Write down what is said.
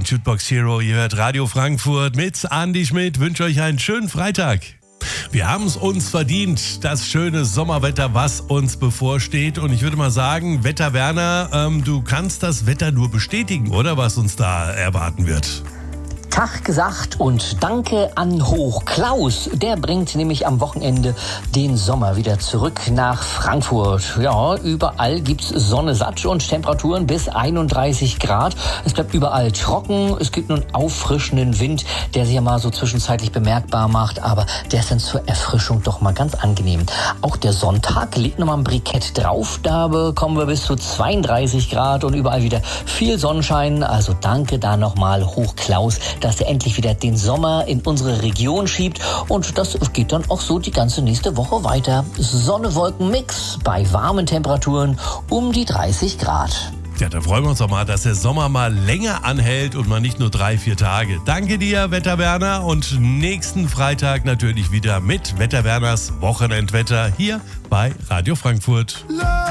Jukebox Hero. Ihr hört Radio Frankfurt mit Andi Schmidt. Wünsche euch einen schönen Freitag. Wir haben es uns verdient, das schöne Sommerwetter, was uns bevorsteht. Und ich würde mal sagen, Wetter Werner, du kannst das Wetter nur bestätigen, oder was uns da erwarten wird? Tag gesagt und danke an Hoch Klaus. Der bringt nämlich am Wochenende den Sommer wieder zurück nach Frankfurt. Ja, überall gibt's Sonne satt und Temperaturen bis 31 Grad. Es bleibt überall trocken. Es gibt nun auffrischenden Wind, der sich ja mal so zwischenzeitlich bemerkbar macht. Aber der ist dann zur Erfrischung doch mal ganz angenehm. Auch der Sonntag legt nochmal ein Brikett drauf. Da bekommen wir bis zu 32 Grad und überall wieder viel Sonnenschein. Also danke da nochmal Hoch Klaus, dass er endlich wieder den Sommer in unsere Region schiebt. Und das geht dann auch so die ganze nächste Woche weiter. Sonne-Wolken-Mix bei warmen Temperaturen um die 30 Grad. Ja, da freuen wir uns doch mal, dass der Sommer mal länger anhält und mal nicht nur 3-4 Tage. Danke dir, Wetter Werner. Und nächsten Freitag natürlich wieder mit Wetter Werners Wochenendwetter hier bei Radio Frankfurt.